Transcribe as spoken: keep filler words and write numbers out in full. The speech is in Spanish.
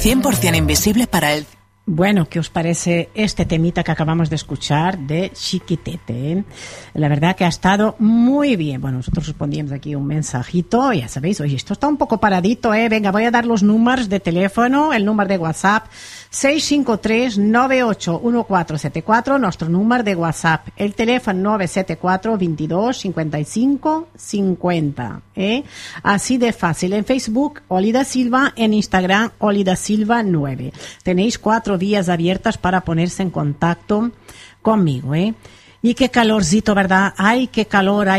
cien por ciento invisible para él. Bueno, ¿qué os parece este temita que acabamos de escuchar de Chiquitete? ¿Eh? La verdad que ha estado muy bien. Bueno, nosotros respondíamos aquí un mensajito, ya sabéis, oye, esto está un poco paradito, ¿eh? Venga, voy a dar los números de teléfono, el número de WhatsApp, seis cinco tres nueve ocho uno cuatro siete cuatro, nuestro número de WhatsApp, el teléfono nueve siete cuatro veintidós cincuenta y cinco cincuenta, ¿eh? Así de fácil. En Facebook, Oli da Silva, en Instagram, Oli da Silva nueve. Tenéis cuatro vías abiertas para ponerse en contacto conmigo, ¿eh? Y qué calorcito, ¿verdad? Ay, qué calor hay.